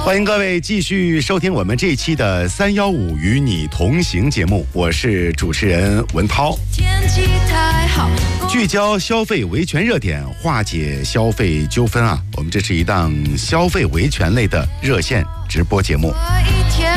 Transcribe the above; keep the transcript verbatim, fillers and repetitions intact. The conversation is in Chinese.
欢迎各位继续收听我们这一期的三一五与你同行节目，我是主持人文涛。聚焦消费维权热点，化解消费纠纷啊，我们这是一档消费维权类的热线直播节目。